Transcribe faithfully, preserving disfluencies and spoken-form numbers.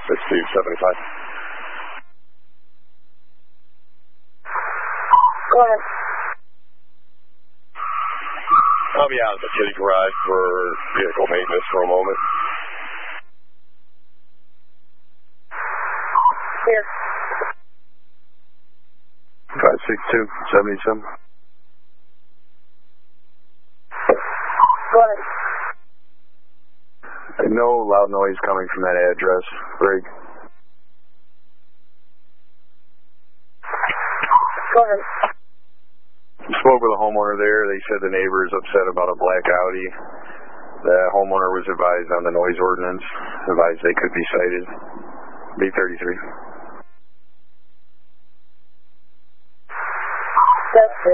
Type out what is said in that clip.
It's Steve, seventy-five. Go ahead. I'll be out at the city garage for vehicle maintenance for a moment. Here. five six two, seventy-seven. Go ahead. No loud noise coming from that address. Greg. Go ahead. Spoke with a homeowner there. They said the neighbor is upset about a black Audi. The homeowner was advised on the noise ordinance, advised they could be cited. B thirty-three.